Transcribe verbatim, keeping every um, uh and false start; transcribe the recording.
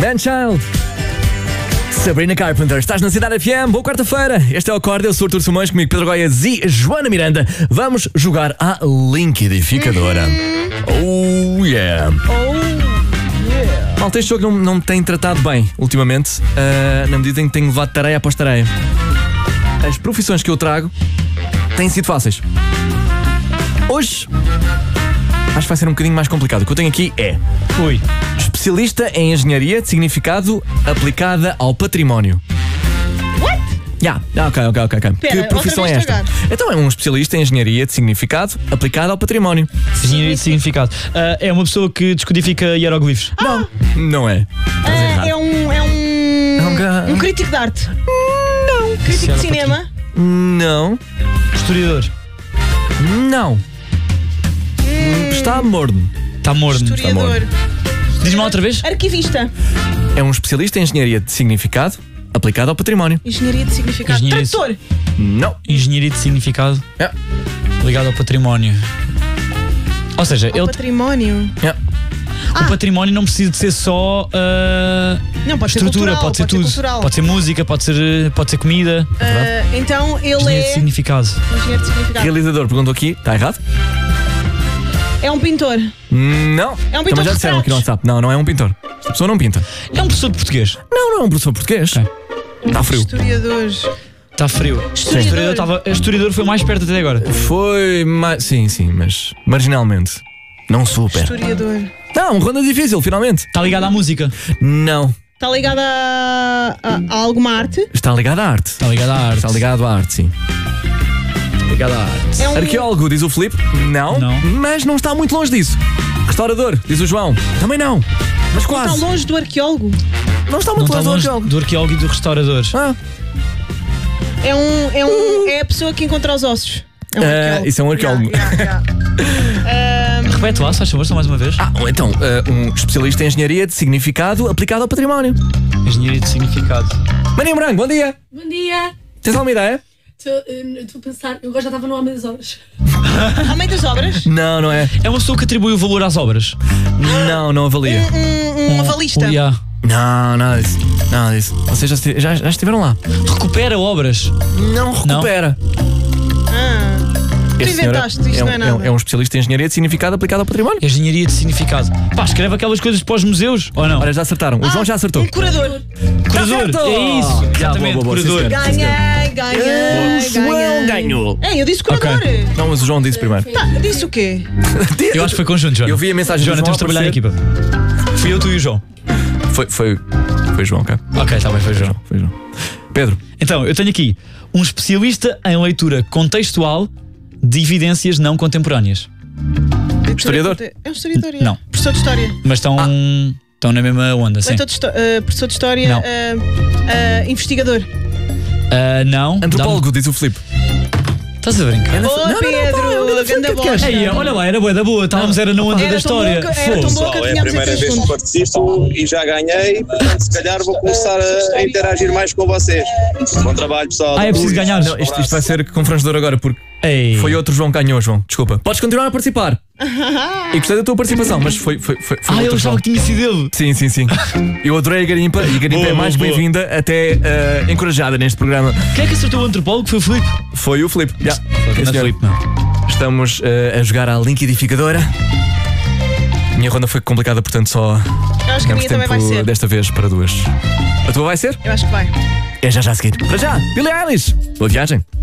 Man-Child. Sabrina Carpenter, estás na Cidade F M, boa quarta-feira. Este é o Acorde, eu sou o Artur Simões, comigo Pedro Goiás e Joana Miranda. Vamos jogar à Linkidificadora. Oh yeah. Oh yeah. Malta, este jogo não, não me tem tratado bem ultimamente, uh, na medida em que tenho levado tareia após tareia. As profissões que eu trago têm sido fáceis. Hoje acho que vai ser um bocadinho mais complicado. O que eu tenho aqui é Ui. especialista em engenharia de significado aplicada ao património. What? Ya, yeah. ok, ok, ok. okay. Pera, que profissão é outra esta? vez Então é um especialista em engenharia de significado aplicada ao património. Engenharia de significado. Ah, é uma pessoa que descodifica hieroglifos. Não, não é. Estás Ah, errado. é um. É um. É um ga- um crítico de arte. Não. Crítico de Isso era cinema. Não, Historiador. não. Está morno. Está morno. Historiador. Diz-me lá outra vez. Arquivista. É um especialista em engenharia de significado aplicado ao património. Engenharia de significado. Engenharia de- Tradutor. Não. Engenharia de significado É. ligado ao património. Ou seja, Ao ele, património. É. o património não precisa de ser só ah, Não, pode ser estrutura, cultural, pode ser tudo. cultural. Pode ser música, pode ser, pode ser comida. Ah, então ele Engenharia de é. significado. Engenheiro de significado. Realizador perguntou aqui, está errado? É um pintor. Não. É um pintor Também já de disseram aqui no retratos. WhatsApp. Não, não é um pintor. Esta pessoa não pinta. É um professor de português. Não, não é um professor português. Ok. Está frio. Historiador. Está frio. Historiador. Historiador, tava, historiador foi mais perto até agora. Foi mais. Sim, sim, mas marginalmente. Não super. Historiador. Não, ronda difícil, finalmente. Está ligado à música. Não. Está ligado a, a, a alguma arte? Está ligado à arte. Está ligado à arte. Está ligado à arte, sim. ligado à arte. É um. Arqueólogo, diz o Filipe. Não. Não. Mas não está muito longe disso. Restaurador, diz o João. Também não. Mas Está quase. longe do arqueólogo. Não está Não muito está longe do longe arqueólogo. do arqueólogo e do restaurador. Ah, É um. É um. É a pessoa que encontra os ossos. É um Ah, arqueólogo. isso é um arqueólogo. Yeah, yeah, yeah. Ah, Repete lá, se faz favor, só mais uma vez. ah, ou então, ah, um especialista em engenharia de significado aplicado ao património. Engenharia de significado. Maninho Branco, bom dia. Bom dia. Tens alguma ideia? Estou a pensar, eu agora já estava no Homem das Obras. ao meio das obras. Não, não é. É uma pessoa que atribui o valor às obras. Não, não avalia. Um, um avalista. Um, yeah. Não, nada disso. Nada disso. Vocês já, esti- já, já estiveram lá. Recupera obras. Não recupera. Ah. Tu Este senhor inventaste, isto é, um- não é nada. é um especialista em engenharia de significado aplicado ao património. Engenharia de significado. Pá, escreve aquelas coisas para os museus, ou não? Olha, já acertaram. O João já acertou. Um curador. Curador. certo! É isso. Já, Exatamente, boa, boa, boa, sim, curador. senhor. Ganhei, ganhei, O João ganhei. ganhou. Ei, eu disse curador. Não, mas o João disse primeiro. Tá, disse o quê? Eu acho que foi conjunto, Joana. Eu vi a mensagem Joana, do João temos de trabalhar em aparecer. equipa. Fui eu, tu e o João. Foi, foi, foi João, ok? Ok, está bem, foi o João. Foi João. Pedro. Então, eu tenho aqui um especialista em leitura contextual de evidências não contemporâneas. Historiador? É um historiador, é. Não. Professor de História. Mas estão, estão na mesma onda, sim. Leitor de histó- ah, professor de História. Não. ah, ah, investigador. Ah, não. Antropólogo, diz o Filipe. Dá-me- Estás a brincar? Não, Oh, não, não, Pedro, pá, eu ainda fui ganda que bosta. queres. Ei, olha lá, era boa da boa. Estávamos era na onda Era da tão história. boa que- era tão Fogo. boa que Pessoal, é a adivinhámos em primeira três vez que segundos. participo e já ganhei, portanto, se calhar vou começar a, a interagir mais com vocês. Bom trabalho, pessoal. Ah, é preciso ganhar. Não, isto, isto vai ser confrangedor agora, porque Ei. foi outro João que ganhou, João. Desculpa. Podes continuar a participar. E gostei da tua participação, mas foi, foi, foi, foi Ah, eu outro João. achava que tinha sido ele. Sim, sim, sim. Eu adorei a Garimpa e a Garimpa Boa, é mais boa, boa. bem-vinda, até eh, encorajada neste programa. Quem é que acertou o antropólogo? Foi o Filipe. Foi o Filipe. Já. Sim, Não é senhor. Filipe, não. Estamos eh, a jogar à Linkidificadora. Minha ronda foi complicada, portanto só Eu acho que a temos minha também vai tempo ser. desta vez para duas. A tua vai ser? Eu acho que vai. É já já a seguir. Para já, Billie Eilish. Boa viagem.